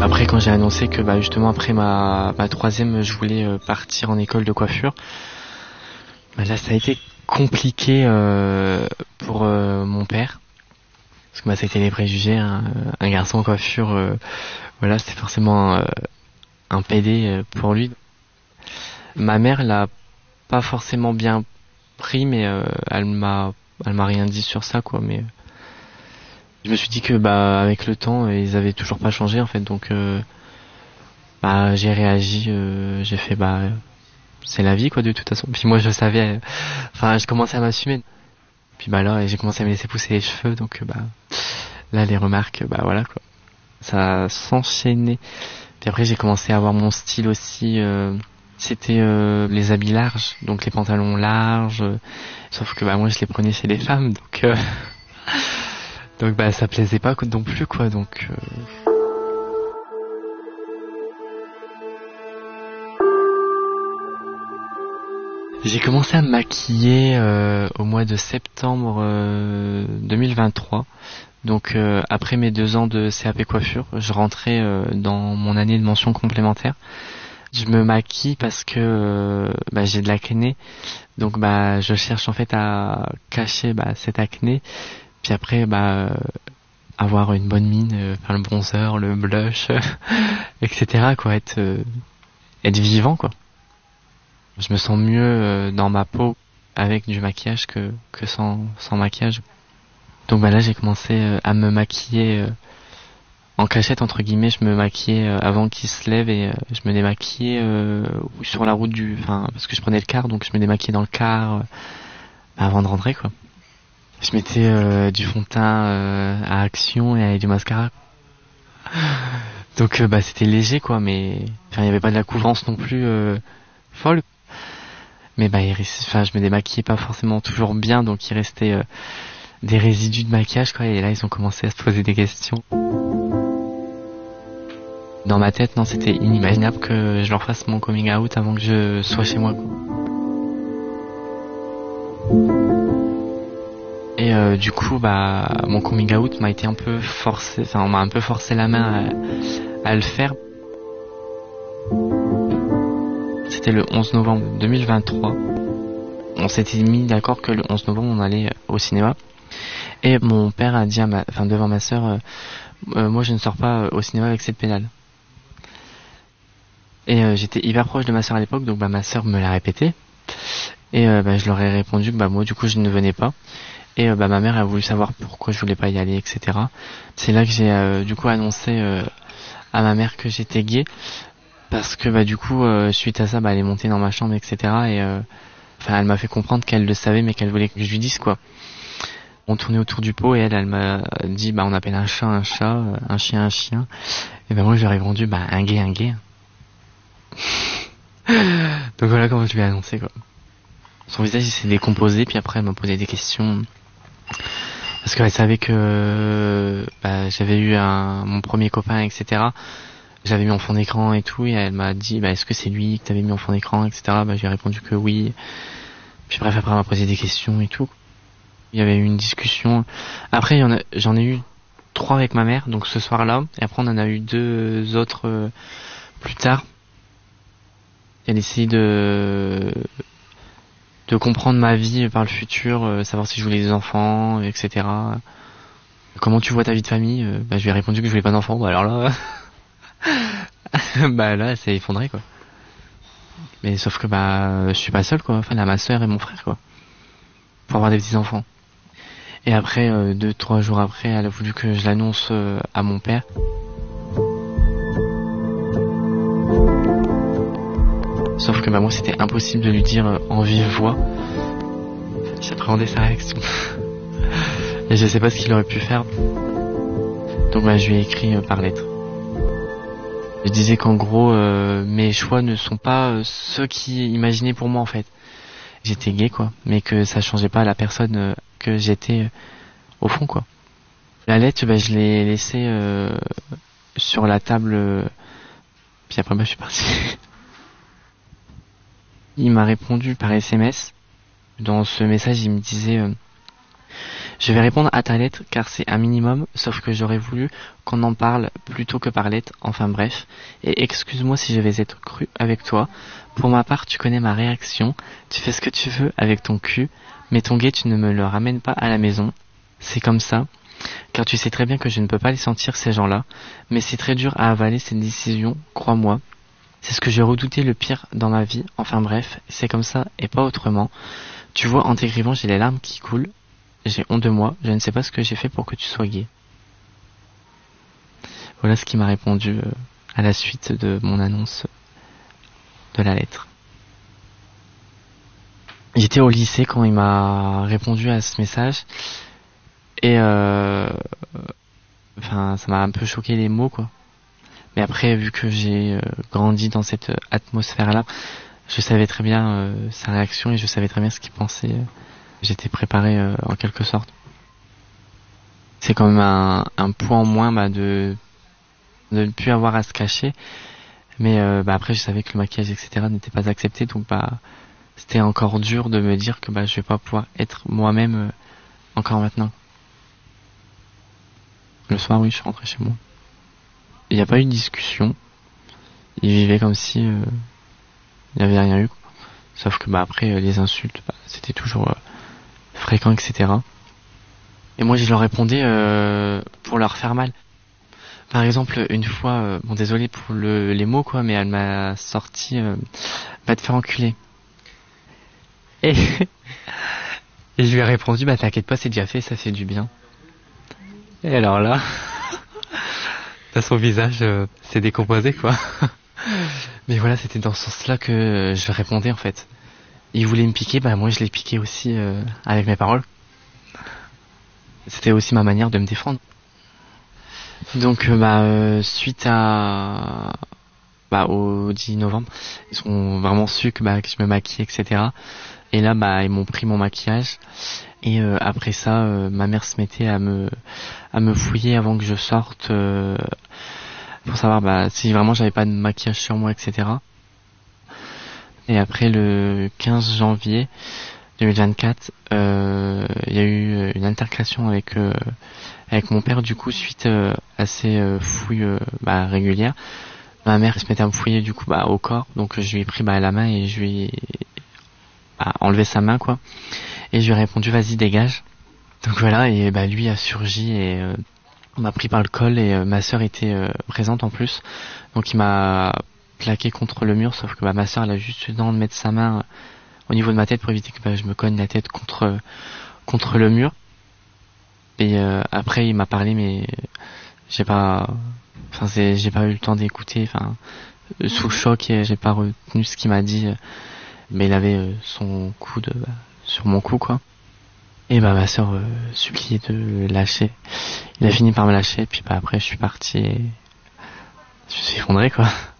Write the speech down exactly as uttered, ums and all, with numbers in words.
Après, quand j'ai annoncé que bah, justement après ma, ma troisième, je voulais euh, partir en école de coiffure, bah, là ça a été compliqué euh, pour euh, mon père. Parce que bah, ça a été les préjugés, hein. Un garçon en coiffure, euh, voilà, c'était forcément euh, un P D euh, pour lui. Ma mère l'a pas forcément bien pris, mais euh, elle m'a elle m'a rien dit sur ça, quoi. Mais je me suis dit que bah avec le temps, ils avaient toujours pas changé en fait, donc euh, bah j'ai réagi, euh, j'ai fait bah c'est la vie quoi de toute façon. Puis moi je savais, enfin je commençais à m'assumer. Puis bah là j'ai commencé à me laisser pousser les cheveux, donc bah là les remarques, bah voilà quoi, ça s'enchaînait. Puis après j'ai commencé à avoir mon style aussi. Euh, c'était euh, les habits larges, donc les pantalons larges. Euh, sauf que bah moi je les prenais chez les femmes, donc euh, donc bah ça plaisait pas non plus quoi. Donc euh, j'ai commencé à me maquiller euh, au mois de septembre euh, deux mille vingt-trois. Donc euh, après mes deux ans de C A P coiffure, je rentrais euh, dans mon année de mention complémentaire. Je me maquille parce que euh, bah, j'ai de l'acné, donc bah je cherche en fait à cacher bah, cette acné. Puis après bah avoir une bonne mine, euh, faire le bronzer, le blush, et cetera quoi, être euh, être vivant quoi. Je me sens mieux euh, dans ma peau avec du maquillage que que sans sans maquillage. Donc bah là j'ai commencé euh, à me maquiller euh, en cachette entre guillemets. Je me maquillais euh, avant qu'il se lève et euh, je me démaquillais euh, sur la route du, enfin parce que je prenais le car, donc je me démaquillais dans le car euh, avant de rentrer quoi. Je mettais euh, du fond de teint euh, à Action et du mascara. Donc euh, bah c'était léger quoi, mais enfin il y avait pas de la couvrance non plus euh, folle. Mais bah il reste... enfin je me démaquillais pas forcément toujours bien, donc il restait euh, des résidus de maquillage quoi, et là ils ont commencé à se poser des questions. Dans ma tête, non, c'était inimaginable que je leur fasse mon coming out avant que je sois chez moi, quoi. Et euh, du coup, bah, mon coming out m'a été un peu forcé, enfin, on m'a un peu forcé la main à, à le faire. C'était le onze novembre deux mille vingt-trois. On s'était mis d'accord que le onze novembre, on allait au cinéma. Et mon père a dit à ma, enfin, devant ma sœur, euh, euh, moi je ne sors pas au cinéma avec cette pédale. Et euh, j'étais hyper proche de ma sœur à l'époque, donc bah ma sœur me l'a répété. Et euh, bah, je leur ai répondu que bah moi du coup je ne venais pas. Et euh, bah ma mère a voulu savoir pourquoi je voulais pas y aller, et cetera. C'est là que j'ai euh, du coup annoncé euh, à ma mère que j'étais gay, parce que bah du coup euh, suite à ça bah elle est montée dans ma chambre, et cetera. Et euh, enfin elle m'a fait comprendre qu'elle le savait mais qu'elle voulait que je lui dise quoi. On tournait autour du pot et elle elle m'a dit bah on appelle un chat un chat, un chien un chien. Et bah moi je leur ai répondu bah un gay un gay. Donc voilà comment je lui ai annoncé quoi. Son visage il s'est décomposé, puis après elle m'a posé des questions parce qu'elle savait que bah, j'avais eu un, mon premier copain, et cetera. J'avais mis en fond d'écran et tout, et elle m'a dit bah est-ce que c'est lui que t'avais mis en fond d'écran, et cetera. Bah j'ai répondu que oui. Puis bref après elle m'a posé des questions et tout. Il y avait eu une discussion. Après il y en a, j'en ai eu trois avec ma mère, donc ce soir-là, et après on en a eu deux autres euh, plus tard. Elle essayait de de comprendre ma vie par le futur, euh, savoir si je voulais des enfants, et cetera. Comment tu vois ta vie de famille? euh, Bah je lui ai répondu que je voulais pas d'enfants. Bah alors là, bah là, elle s'est effondrée quoi. Mais sauf que bah je suis pas seul quoi. Enfin, là, ma sœur et mon frère quoi, pour avoir des petits enfants. Et après, euh, deux trois jours après, elle a voulu que je l'annonce euh, à mon père. Sauf que bah moi c'était impossible de lui dire euh, en vive voix. J'appréhendais sa réaction. Et je sais pas ce qu'il aurait pu faire. Donc bah je lui ai écrit euh, par lettre. Je disais qu'en gros euh, mes choix ne sont pas euh, ceux qui imaginaient pour moi en fait. J'étais gay quoi, mais que ça changeait pas la personne euh, que j'étais euh, au fond quoi. La lettre bah je l'ai laissée euh, sur la table, euh, puis après bah je suis parti. Il m'a répondu par S M S. Dans ce message, il me disait euh, Je vais répondre à ta lettre car c'est un minimum, sauf que j'aurais voulu qu'on en parle plutôt que par lettre, enfin bref. Et excuse-moi si je vais être cru avec toi. Pour ma part, tu connais ma réaction, tu fais ce que tu veux avec ton cul, mais ton gay tu ne me le ramènes pas à la maison. C'est comme ça, car tu sais très bien que je ne peux pas les sentir ces gens-là, mais c'est très dur à avaler cette décision, crois-moi. C'est ce que j'ai redouté le pire dans ma vie, enfin bref, c'est comme ça et pas autrement. Tu vois, en t'écrivant, j'ai les larmes qui coulent. J'ai honte de moi, je ne sais pas ce que j'ai fait pour que tu sois gay. Voilà ce qu'il m'a répondu euh, à la suite de mon annonce de la lettre. J'étais au lycée quand il m'a répondu à ce message et euh, enfin ça m'a un peu choqué les mots quoi. Mais après vu que j'ai euh, grandi dans cette atmosphère-là, je savais très bien euh, sa réaction et je savais très bien ce qu'il pensait. J'étais préparé euh, en quelque sorte. C'est quand même un, un point en moins bah, de, de ne plus avoir à se cacher. Mais euh, bah, après, je savais que le maquillage, et cetera n'était pas accepté. Donc bah, c'était encore dur de me dire que bah, je vais pas pouvoir être moi-même euh, encore maintenant. Le soir, oui, je suis rentré chez moi. Il n'y a pas eu de discussion. Il vivait comme si euh, il n'y avait rien eu. Quoi. Sauf que bah, après, euh, les insultes, bah, c'était toujours... Euh, fréquent, et cetera. Et moi, je leur répondais euh, pour leur faire mal. Par exemple, une fois, euh, bon, désolé pour le, les mots, quoi, mais elle m'a sorti euh, va te faire enculer. Et, et je lui ai répondu, bah t'inquiète pas, c'est déjà fait, ça fait du bien. Et alors là, son visage euh, s'est décomposé, quoi. Mais voilà, c'était dans ce sens-là que je répondais, en fait. Il voulait me piquer, bah moi je l'ai piqué aussi euh, avec mes paroles. C'était aussi ma manière de me défendre. Donc euh, bah euh, suite à bah au dix novembre, ils ont vraiment su que bah que je me maquille, et cetera. Et là bah ils m'ont pris mon maquillage et euh, après ça euh, ma mère se mettait à me à me fouiller avant que je sorte euh, pour savoir bah si vraiment j'avais pas de maquillage sur moi, et cetera. Et après le quinze janvier deux mille vingt-quatre, euh, il y a eu une altercation avec euh, avec mon père du coup suite euh, à ces euh, fouilles euh, bah, régulières. Ma mère se mettait à me fouiller du coup bah, au corps, donc je lui ai pris bah, la main et je lui ai bah, enlevé sa main quoi. Et je lui ai répondu vas-y dégage. Donc voilà et bah lui a surgi et euh, on m'a pris par le col et euh, ma sœur était euh, présente en plus. Donc il m'a plaqué contre le mur sauf que bah, ma sœur elle a juste eu le temps de mettre sa main au niveau de ma tête pour éviter que bah, je me cogne la tête contre contre le mur. Et euh, après il m'a parlé mais j'ai pas enfin c'est j'ai pas eu le temps d'écouter enfin sous le choc et j'ai pas retenu ce qu'il m'a dit mais il avait euh, son coude bah, sur mon cou quoi. Et bah ma sœur euh, suppliait de lâcher. Il a fini par me lâcher puis bah après je suis parti et je me suis effondré quoi.